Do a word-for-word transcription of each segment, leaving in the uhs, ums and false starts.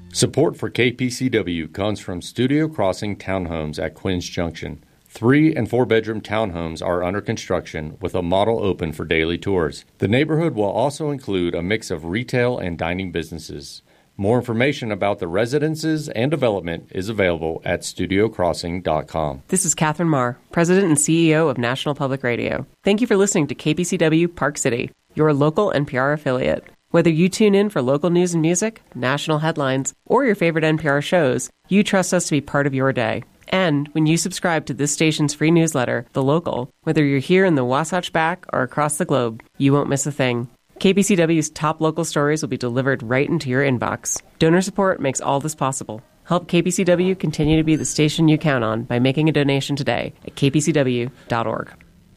Support for K P C W comes from Studio Crossing Townhomes at Quinns Junction. Three and four bedroom townhomes are under construction with a model open for daily tours. The neighborhood will also include a mix of retail and dining businesses. More information about the residences and development is available at studio crossing dot com. This is Catherine Marr, President and C E O of National Public Radio. Thank you for listening to K P C W Park City, your local N P R affiliate. Whether you tune in for local news and music, national headlines, or your favorite N P R shows, you trust us to be part of your day. And when you subscribe to this station's free newsletter, The Local, whether you're here in the Wasatch Back or across the globe, you won't miss a thing. K P C W's top local stories will be delivered right into your inbox. Donor support makes all this possible. Help K P C W continue to be the station you count on by making a donation today at k p c w dot org.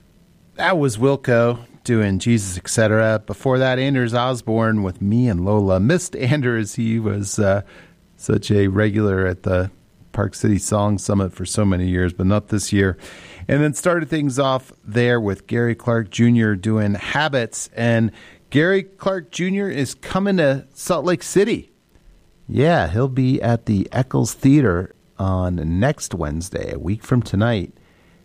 That was Wilco doing Jesus, et cetera. Before that, Anders Osborne with Me and Lola. Missed Anders. He was uh, such a regular at the Park City Song Summit for so many years, but not this year. And then started things off there with Gary Clark Junior doing Habits. And Gary Clark Junior is coming to Salt Lake City. Yeah, he'll be at the Eccles Theater on next Wednesday, a week from tonight.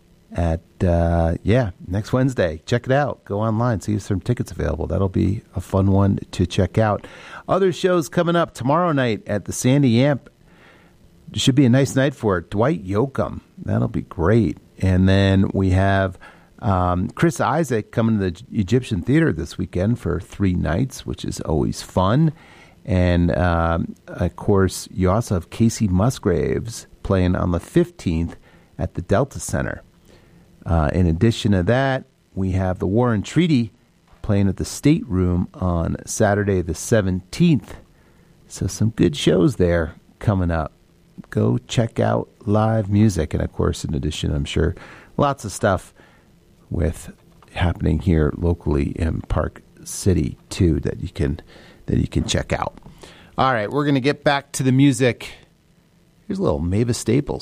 At, uh, yeah, next Wednesday. Check it out. Go online, see if some tickets available. That'll be a fun one to check out. Other shows coming up tomorrow night at the Sandy Amp. Should be a nice night for it. Dwight Yoakam. That'll be great. And then we have um, Chris Isaak coming to the Egyptian Theater this weekend for three nights, which is always fun. And, um, of course, you also have Casey Musgraves playing on the fifteenth at the Delta Center. Uh, in addition to that, we have the War and Treaty playing at the State Room on Saturday the seventeenth. So some good shows there coming up. Go check out live music. And, of course, in addition, I'm sure, lots of stuff with happening here locally in Park City, too, that you can that you can check out. All right, we're going to get back to the music. Here's a little Mavis Staples.